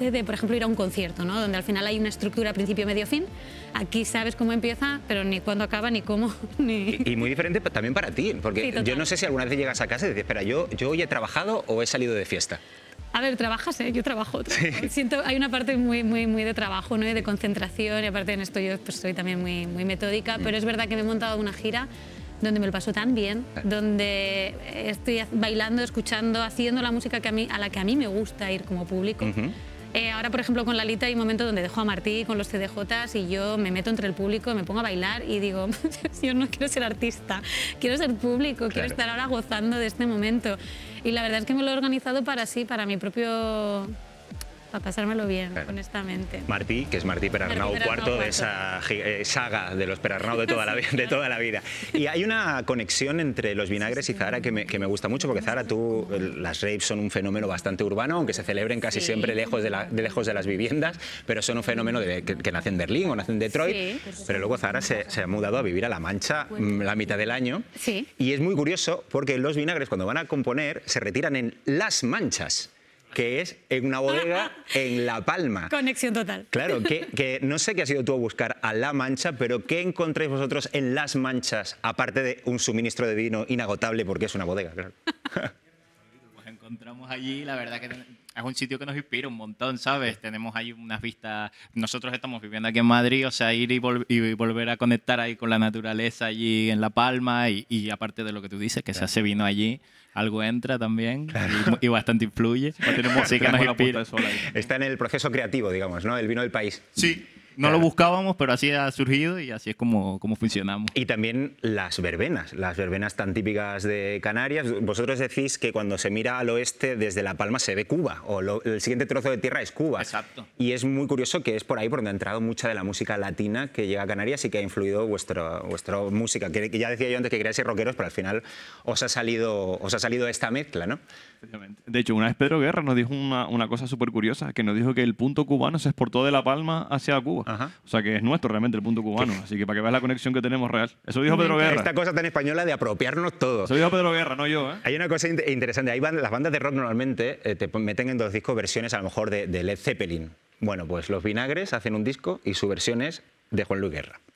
diferente de, por ejemplo, ir a un concierto, ¿no? Donde al final hay una estructura principio, medio, fin. Aquí sabes cómo empieza, pero ni cuándo acaba, ni cómo, ni... Y muy diferente también para ti, porque Sí, yo no sé si alguna vez llegas a casa y dices, espera, ¿yo hoy he trabajado o he salido de fiesta? A ver, trabajas, ¿eh? Yo trabajo. Siento, hay una parte muy de trabajo, ¿no? Y de concentración, y aparte en esto yo pues, soy también muy metódica, pero es verdad que me he montado una gira donde me lo paso tan bien, donde estoy bailando, escuchando, haciendo la música a la que a mí me gusta ir como público. Ahora, por ejemplo, con Lalita hay un momento donde dejo a Martí con los CDJs y yo me meto entre el público, me pongo a bailar y digo, yo no quiero ser artista, quiero ser público, quiero estar ahora gozando de este momento. Y la verdad es que me lo he organizado para mi propio... para pasármelo bien, honestamente. Martí, que es Martí Perarnau, cuarto de esa saga de los Perarnau de toda la vida. Y hay una conexión entre Los Vinagres y Zahara que me gusta mucho, porque Zahara, las raves son un fenómeno bastante urbano, aunque se celebren casi siempre lejos de las viviendas, pero son un fenómeno que nace en Berlín o nace en Detroit, pero luego Zahara se ha mudado a vivir a La Mancha la mitad del año. Y es muy curioso porque Los Vinagres, cuando van a componer, se retiran en Las Manchas, que es en una bodega en La Palma. Conexión total. Claro, que no sé qué has ido tú a buscar a La Mancha, pero ¿qué encontráis vosotros en Las Manchas, aparte de un suministro de vino inagotable, porque es una bodega, claro? Pues encontramos allí, la verdad que es un sitio que nos inspira un montón, ¿sabes? Tenemos ahí unas vistas... Nosotros estamos viviendo aquí en Madrid, o sea, ir y volver a conectar ahí con la naturaleza allí en La Palma y aparte de lo que tú dices, que se hace vino allí, algo entra también y bastante influye. Tenemos sí que nos inspira. Está en el proceso creativo, digamos, ¿no? El vino del país. Sí. No lo buscábamos, pero así ha surgido y así es como funcionamos. Y también las verbenas tan típicas de Canarias. Vosotros decís que cuando se mira al oeste desde La Palma se ve Cuba, o el siguiente trozo de tierra es Cuba. Exacto. Y es muy curioso que es por ahí por donde ha entrado mucha de la música latina que llega a Canarias y que ha influido vuestra música. Que ya decía yo antes que queríais ser rockeros, pero al final os ha salido esta mezcla, ¿no? De hecho, una vez Pedro Guerra nos dijo una cosa súper curiosa, que nos dijo que el punto cubano se exportó de La Palma hacia Cuba. O sea, que es nuestro realmente el punto cubano. Así que para que veas la conexión que tenemos real. Eso dijo Pedro Guerra. Esta cosa tan española de apropiarnos todo. Eso dijo Pedro Guerra, no yo, ¿eh? Hay una cosa interesante. Las bandas de rock normalmente te meten en 2 discos versiones a lo mejor de Led Zeppelin. Bueno, pues Los Vinagres hacen un disco y su versión es de Juan Luis Guerra.